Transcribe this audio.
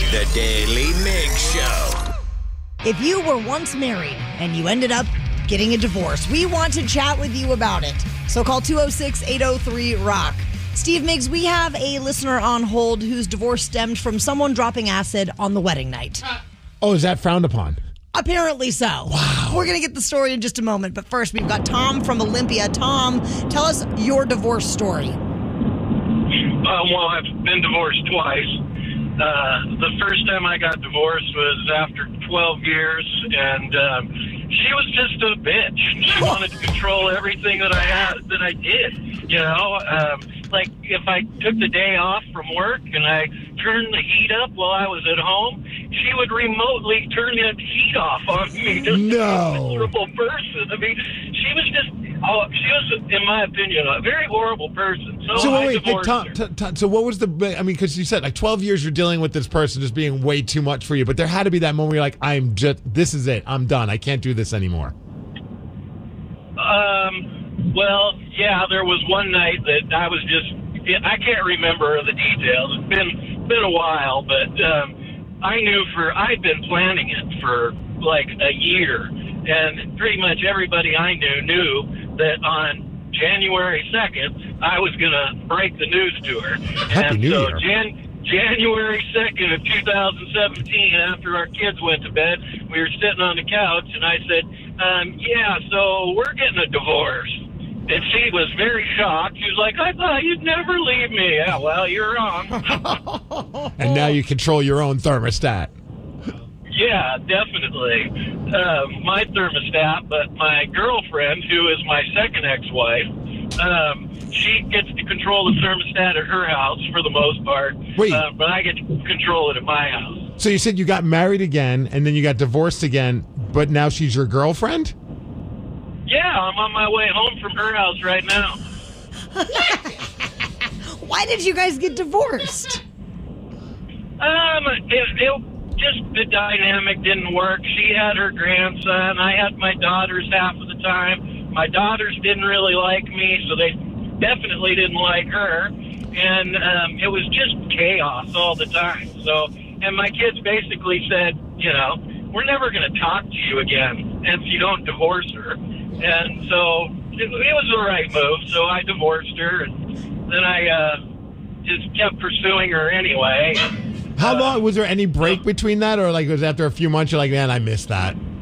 The Daily Mig Show. If you were once married and you ended up getting a divorce, we want to chat with you about it. So call 206-803-ROCK. Steve Miggs, we have a listener on hold whose divorce stemmed from someone dropping acid on the wedding night. Oh, is that frowned upon? Apparently so. Wow. We're going to get the story in just a moment. But first, we've got Tom from Olympia. Tom, tell us your divorce story. Well, I've been divorced twice. The first time I got divorced was after 12 years, and she was just a bitch. She wanted to control everything that I did. You know, like if I took the day off from work and I turned the heat up while I was at home, she would remotely turn the heat off on me. Just a miserable person. I mean, she was, in my opinion, a very horrible person. So wait, Tom, so what was because you said like 12 years you're dealing with this person just being way too much for you, but there had to be that moment where you're like, this is it. I'm done. I can't do this anymore. Well, yeah, there was one night that I can't remember the details. It's been a while, but I'd been planning it for like a year, and pretty much everybody I knew that on January 2nd, I was going to break the news to her. Happy New Year. January 2nd of 2017, after our kids went to bed, we were sitting on the couch, and I said, so we're getting a divorce. And she was very shocked. She was like, I thought you'd never leave me. Yeah, well, you're wrong. And now you control your own thermostat. Yeah, definitely. My thermostat, but my girlfriend, who is my second ex-wife, she gets to control the thermostat at her house for the most part. Wait. But I get to control it at my house. So you said you got married again, and then you got divorced again, but now she's your girlfriend? Yeah, I'm on my way home from her house right now. Why did you guys get divorced? The dynamic didn't work. She had her grandson. I had my daughters half of the time. My daughters didn't really like me, so they definitely didn't like her. And it was just chaos all the time. And my kids basically said, we're never going to talk to you again if you don't divorce her. And so it was the right move. So I divorced her, and then I just kept pursuing her anyway. How long? Was there any break between that, or like was after a few months you're like, man, I missed that?